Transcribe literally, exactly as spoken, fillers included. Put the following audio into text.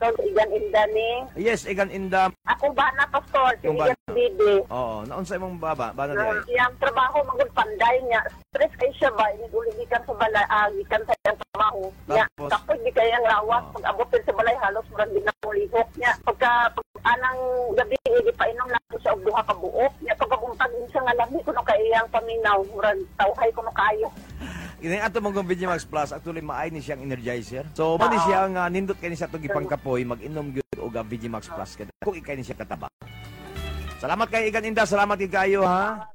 Pastor, Igan Indani. Yes, Igan Inda. Ako ba na, Pastor? Si Yung ba- Igan Bibi. Oo, naunsa imong baba, bana Uh, di. Iyang trabaho, magod panday niya. Stress kayo siya ba? Inig-ulig ikan sa balay, ah, ikan sa iyang trabaho. Niya, Tapos? kapag di kayang lawas, Oo. pag-abutin sa balay, halos murang din na mulihok niya. Pagka, pag anang gabi, hindi pa inom lang ko siya og duha ka buok. Niya, pagkabuntag din siya nga lami, kuno kay iyang paminaw, murang tawhay kuno kayo. Ini ato mong Vigimax Plus actually maay ni siyang energizer. So mo ni siya nga nindot kay ni sa tong ipangkapoy mag-inom gyud og Vigimax Plus kada kung ikay ni siya kataba. Salamat kay Igan Inda, salamat kay kayo ha.